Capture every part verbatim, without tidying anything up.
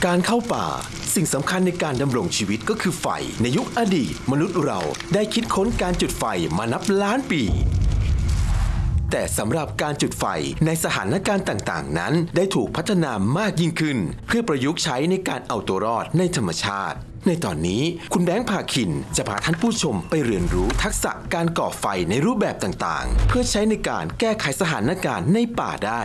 การเข้าป่าสิ่งสำคัญในการดำรงชีวิตก็คือไฟในยุคอดีตมนุษย์เราได้คิดค้นการจุดไฟมานับล้านปีแต่สำหรับการจุดไฟในสถานการณ์ต่างๆนั้นได้ถูกพัฒนามากยิ่งขึ้นเพื่อประยุกต์ใช้ในการเอาตัวรอดในธรรมชาติในตอนนี้คุณแบงค์ภาคินจะพาท่านผู้ชมไปเรียนรู้ทักษะการก่อไฟในรูปแบบต่างๆเพื่อใช้ในการแก้ไขสถานการณ์ในป่าได้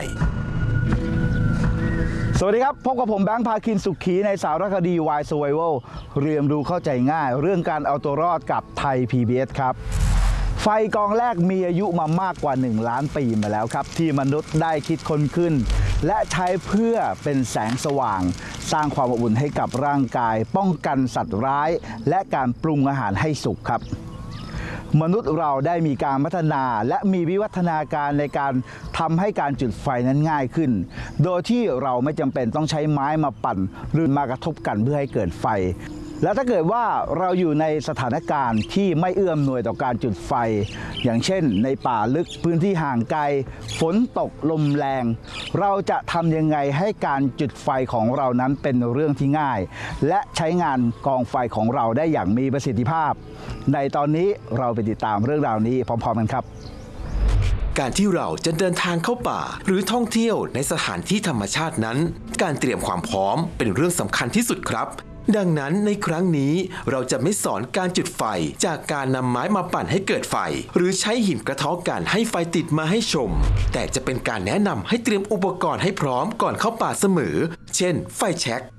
สวัสดีครับพบกับผมแบงค์ภาคินสุขีในสารคดี Why Survival เรียนรู้เข้าใจง่ายเรื่องการเอาตัวรอดกับไทย พี บี เอส ครับไฟกองแรกมีอายุมามากกว่าหนึ่งล้านปีมาแล้วครับที่มนุษย์ได้คิดค้นขึ้นและใช้เพื่อเป็นแสงสว่างสร้างความอบอุ่นให้กับร่างกายป้องกันสัตว์ร้ายและการปรุงอาหารให้สุกครับมนุษย์เราได้มีการพัฒนาและมีวิวัฒนาการในการทำให้การจุดไฟนั้นง่ายขึ้นโดยที่เราไม่จำเป็นต้องใช้ไม้มาปั่นหรือมากระทบกันเพื่อให้เกิดไฟและถ้าเกิดว่าเราอยู่ในสถานการณ์ที่ไม่เอื้อมหน่วยต่อการจุดไฟอย่างเช่นในป่าลึกพื้นที่ห่างไกลฝนตกลมแรงเราจะทำยังไงให้การจุดไฟของเรานั้นเป็นเรื่องที่ง่ายและใช้งานกองไฟของเราได้อย่างมีประสิทธิภาพในตอนนี้เราไปติดตามเรื่องราวนี้พร้อมๆกันครับการที่เราจะเดินทางเข้าป่าหรือท่องเที่ยวในสถานที่ธรรมชาตินั้นการเตรียมความพร้อมเป็นเรื่องสำคัญที่สุดครับดังนั้นในครั้งนี้เราจะไม่สอนการจุดไฟจากการนำไม้มาปั่นให้เกิดไฟหรือใช้หินกระเทาะกันให้ไฟติดมาให้ชมแต่จะเป็นการแนะนำให้เตรียมอุปกรณ์ให้พร้อมก่อนเข้าป่าเสมอเช่นไฟแช็ก